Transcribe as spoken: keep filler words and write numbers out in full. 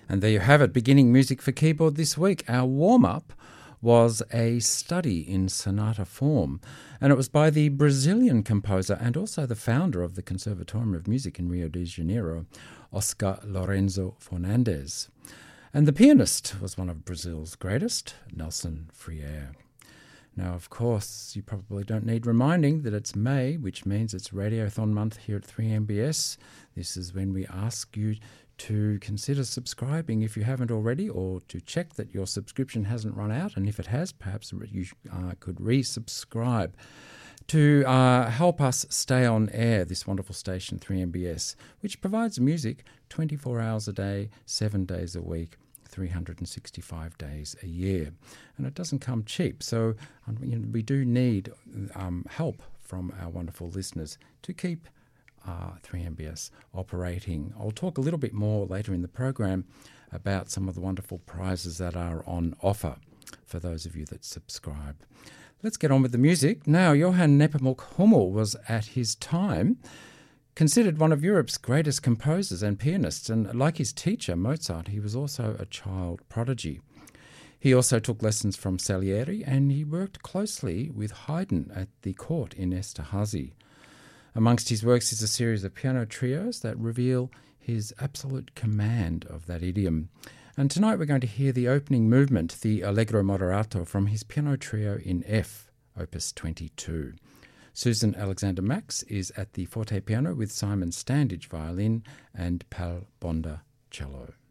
And there you have it, beginning music for keyboard this week. Our warm-up was a study in sonata form, and it was by the Brazilian composer and also the founder of the Conservatorium of Music in Rio de Janeiro, Oscar Lorenzo Fernandes. And the pianist was one of Brazil's greatest, Nelson Freire. Now, of course, you probably don't need reminding that it's May, which means it's Radiothon month here at three M B S. This is when we ask you to consider subscribing if you haven't already, or to check that your subscription hasn't run out, and if it has, perhaps you uh, could resubscribe to uh, help us stay on air, this wonderful station three M B S, which provides music twenty-four hours a day, seven days a week, three hundred sixty-five days a year. And it doesn't come cheap, so um, you know, we do need um, help from our wonderful listeners to keep Uh, three M B S operating. I'll talk a little bit more later in the program about some of the wonderful prizes that are on offer for those of you that subscribe. Let's get on with the music. Now, Johann Nepomuk Hummel was at his time considered one of Europe's greatest composers and pianists, and like his teacher Mozart, he was also a child prodigy. He also took lessons from Salieri, and he worked closely with Haydn at the court in Esterhazy. Amongst his works is a series of piano trios that reveal his absolute command of that idiom. And tonight we're going to hear the opening movement, the Allegro Moderato, from his piano trio in F, opus twenty-two. Susan Alexander-Max is at the forte piano with Simon Standage violin and Pal Bonder cello.